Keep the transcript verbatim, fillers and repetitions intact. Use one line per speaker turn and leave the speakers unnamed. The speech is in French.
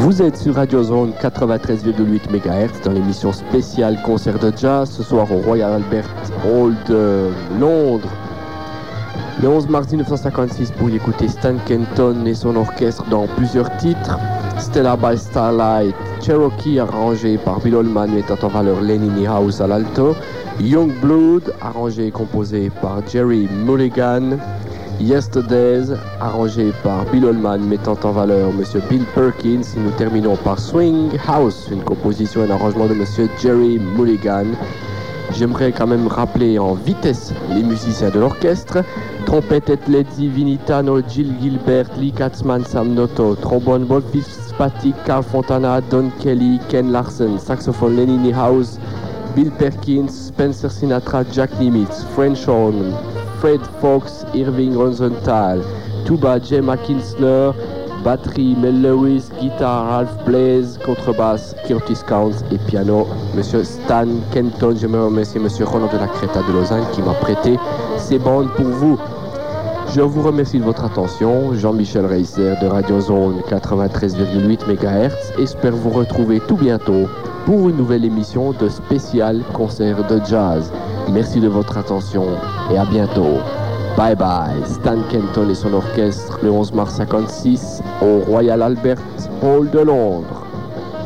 Vous êtes sur Radio Zone quatre-vingt-treize virgule huit mégahertz dans l'émission spéciale concert de jazz ce soir au Royal Albert Hall de Londres. Le onze mars dix-neuf cent cinquante-six, pour y écouter Stan Kenton et son orchestre dans plusieurs titres. Stella by Starlight, Cherokee arrangé par Bill Holman mettant en valeur Lenny Niehaus à l'alto, Young Blood arrangé et composé par Jerry Mulligan, Yesterdays arrangé par Bill Holman mettant en valeur Monsieur Bill Perkins, et nous terminons par Swing House, une composition et un arrangement de Monsieur Jerry Mulligan. J'aimerais quand même rappeler en vitesse les musiciens de l'orchestre. Trompette et Lady Vinitano, Jill Gilbert, Lee Katzman, Sam Noto. Trombone Bob Fitzpatrick, Carl Fontana, Don Kelly, Ken Larson. Saxophone Lenny Niehaus, Bill Perkins, Spencer Sinatra, Jack Nimitz. French horn Fred Fox, Irving Rosenthal. Tuba Jay McKinsler. Batterie Mel Lewis, guitare Ralph Blaze, contrebasse Curtis Counts et piano Monsieur Stan Kenton. Je me remercie Monsieur Roland de la Creta de Lausanne qui m'a prêté ces bandes pour vous. Je vous remercie de votre attention. Jean-Michel Reiser de Radio Zone quatre-vingt-treize virgule huit mégahertz espère vous retrouver tout bientôt pour une nouvelle émission de spécial concert de jazz. Merci de votre attention et à bientôt. Bye bye, Stan Kenton et son orchestre le onze mars cinquante-six au Royal Albert Hall de Londres.